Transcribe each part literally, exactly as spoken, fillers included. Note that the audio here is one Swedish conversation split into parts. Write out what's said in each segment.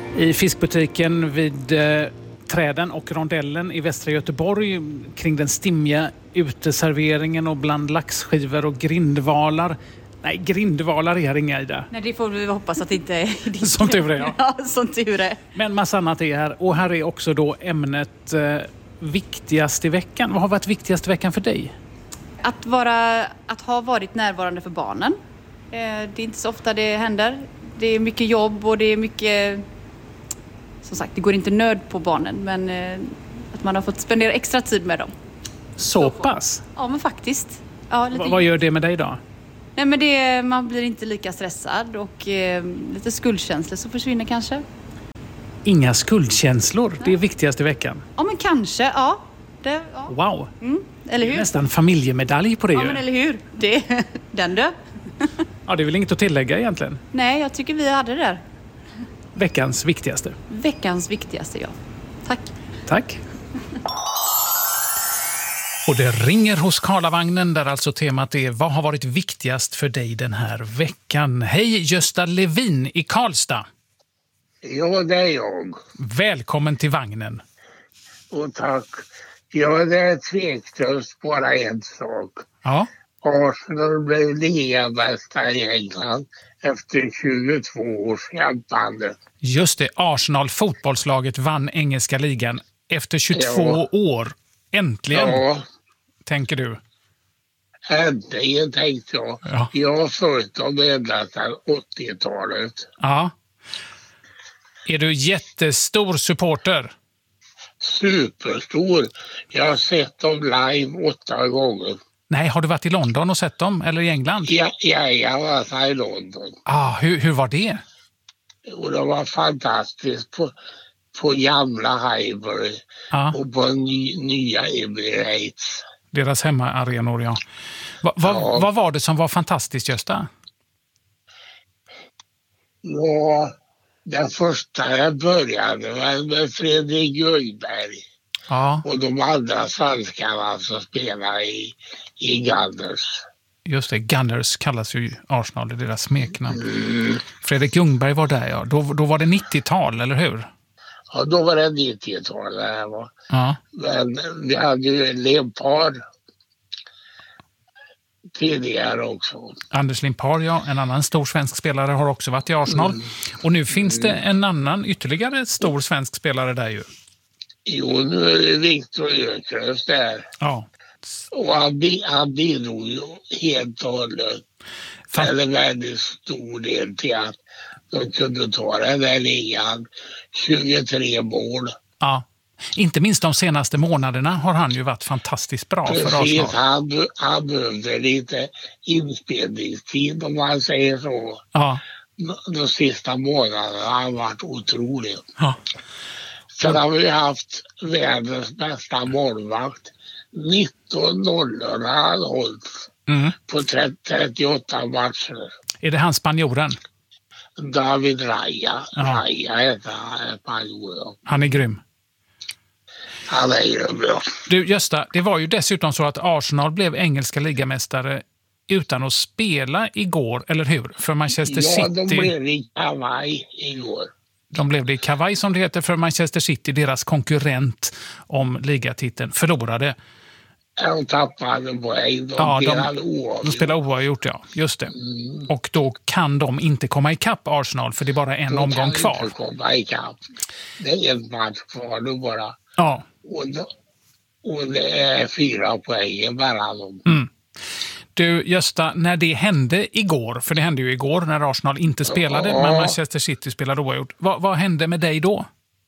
I fiskbutiken vid eh, Träden och Rondellen i västra Göteborg kring den stimmiga uteserveringen och bland laxskivor och grindvalar. Nej, grindvalar är inga i det. Nej, det får vi hoppas att det inte är din. Som tur är, ja. Ja, som tur är. Men massa annat är här. Och här är också då ämnet eh, viktigast i veckan. Vad har varit viktigast i veckan för dig? Att, vara, att ha varit närvarande för barnen. Eh, det är inte så ofta det händer. Det är mycket jobb och det är mycket... Som sagt, det går inte nöd på barnen, men eh, att man har fått spendera extra tid med dem. Så pass? Ja, men faktiskt. Ja, lite... V- vad gör det med dig då? Nej, men det, man blir inte lika stressad och eh, lite skuldkänslor så försvinner kanske. Inga skuldkänslor, det är viktigast i veckan. Ja, men kanske, ja. Det, ja. Wow, Mm, eller hur? nästan familjemedalj på det Ja, ju. men eller hur? Det, den du. Ja, det är väl inget att tillägga egentligen. Nej, jag tycker vi hade det där. Veckans viktigaste. Veckans viktigaste, ja. Tack. Tack. Och det ringer hos Karlavagnen där alltså temat är vad har varit viktigast för dig den här veckan? Hej Gösta Levin i Karlstad. Ja, det är jag. Välkommen till vagnen. Och tack. Ja, det är tveklöst bara en sak. Ja. Arsenal blev ligamästare i England efter tjugotvå års kämpande. Just det, Arsenal fotbollslaget vann engelska ligan efter tjugotvå Ja. år. Äntligen, Ja, tänker du. äntligen tänkte jag. Ja. Jag har följt dem ända sedan åttiotalet. Ja. Är du jättestor supporter? Superstor. Jag har sett dem live åtta gånger. Nej, har du varit i London och sett dem? Eller i England? Ja, ja, jag var i London. Ah, hur, hur var det? Och det var fantastiskt på, på gamla Highbury Ja, och på ny, nya Emirates. deras hemmaarenor, ja. Va, va, Ja. Vad var det som var fantastiskt, Gösta? Ja, den första jag började med, med Fredrik Ljungberg Ja, och de andra svenskarna som spelar i, i Gunners. just det. Gunners kallas ju Arsenal, det är deras smeknamn. Mm. Fredrik Ljungberg var där, ja. Då, då var det nittiotal, eller hur? Ja, då var det nittiotalet det här var. Ja, Men vi hade ju en Limpar tidigare också. Anders Limpar, ja. En annan stor svensk spelare har också varit i Arsenal. Mm. Och nu finns det en annan, ytterligare stor svensk spelare där ju. Jo, nu är det Viktor Gyökeres där. Ja. Och han, bi- han bidrog ju helt och hållet. Fan. Eller väldigt stor del till att de kunde ta den där ligan. tjugotre mål. Ja. Inte minst de senaste månaderna har han ju varit fantastiskt bra för Precis, Arsenal. han, be- han behövde lite inspelningstid om man säger så. Ja, De, de sista månaderna har han varit otrolig. ja. Sen har vi haft världens bästa målvakt. nitton nollor har han hållit Mm. på trettio, trettioåtta matcher. Är det han spanjoren? David Raya. Ja. Raya heter han, spanjoren. Han är grym. Han är ju bra. Du Gösta, det var ju dessutom så att Arsenal blev engelska ligamästare utan att spela igår, eller hur? För Manchester Ja, de City. blev i kavaj igår. De blev det i kavaj som det heter för Manchester City, deras konkurrent om ligatiteln, förlorade. De tappade en poäng. De Ja, de- spelade oavgjort. De spelar oavgjort, ja. Just det. Mm. Och då kan de inte komma ikapp Arsenal för det är bara en De omgång kan kvar. inte komma ikapp. Det är en match kvar nu bara. Ja. Och det, och det är fyra poäng mellan dem. Mm. Du Gösta, när det hände igår, för det hände ju igår när Arsenal inte spelade, Ja. men Manchester City spelade oavgjort. Vad, vad hände med dig då?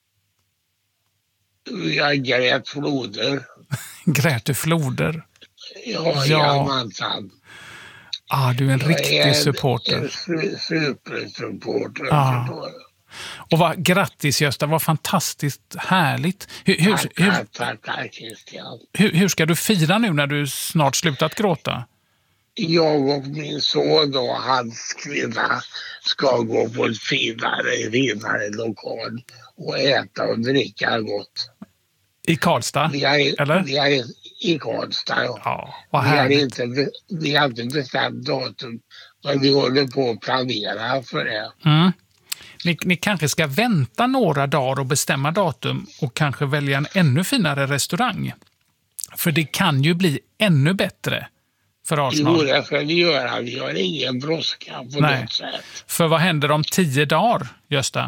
Jag grät floder. Grät du floder? Ja, Ja. jajamensan. Ah, du är en Jag är riktig en- supporter. En su- supersupporter. Ja. Och vad, grattis Gösta, vad fantastiskt härligt. Hur, hur, hur, Tackar, tackar Christian. hur, hur ska du fira nu när du snart slutat gråta? Jag och min son och hans kvinna ska gå på ett finare, finare lokal och äta och dricka gott. I Karlstad? Vi är, Eller? vi är i Karlstad. Ja. Ja, vad Vi har, härligt. inte, be- vi har inte bestämt datum, men vi håller på att planera för det. Mm. Ni, ni kanske ska vänta några dagar och bestämma datum och kanske välja en ännu finare restaurang. För det kan ju bli ännu bättre för Arsenal. Jo, det ska vi göra. Vi har ingen brådska på Nej. något sätt. För vad händer om tio dagar, Gösta?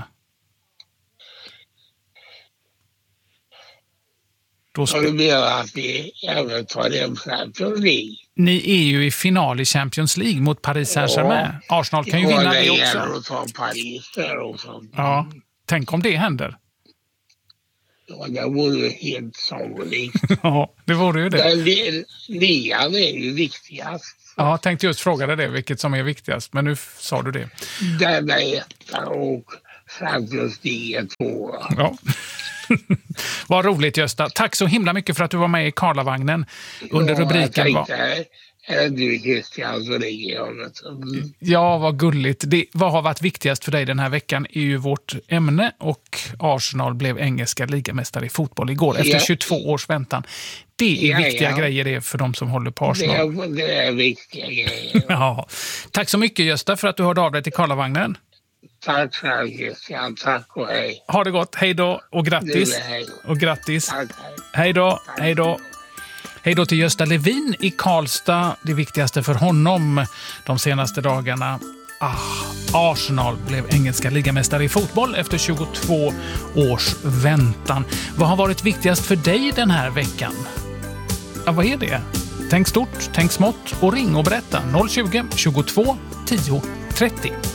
Då Så sp- du menar att vi även tar hem Champions League? Ni är ju i final i Champions League mot Paris Saint-Germain. Ja. Arsenal kan ju vinna det också. gäller att ta Paris där också. Ja, tänk om det händer. Ja, det vore helt sannolikt. Ja, det vore ju det. Den li- ligan är ju viktigast. Ja, tänkte just fråga dig det, vilket som är viktigast. Men nu f- sa du det. Den är etta och Champions League är två. Ja. Vad roligt, Gösta. Tack så himla mycket för att du var med i Karlavagnen under rubriken. Jag Var... tänkte, är det du Christian så ringer jag. Mm. Ja, vad gulligt. Det, vad har varit viktigast för dig den här veckan är ju vårt ämne, och Arsenal blev engelska ligamästare i fotboll igår efter Ja. tjugotvå års väntan. Det är Ja, viktiga ja. grejer det för de som håller på Det Arsenal. är, det är viktiga grejer. Ja. Tack så mycket, Gösta, för att du hörde av dig till Karlavagnen. Tack själv Christian, tack och hej. Ha det gott, hej då och grattis. Du, hej. Och grattis. Tack, hej. Hej då, hej då. Hej då till Gösta Levin i Karlstad. Det viktigaste för honom de senaste dagarna. Ah, Arsenal blev engelska ligamästare i fotboll efter tjugotvå års väntan. Vad har varit viktigast för dig den här veckan? Ja, vad är det? Tänk stort, tänk smått och ring och berätta. noll tjugo, tjugotvå, tio, trettio.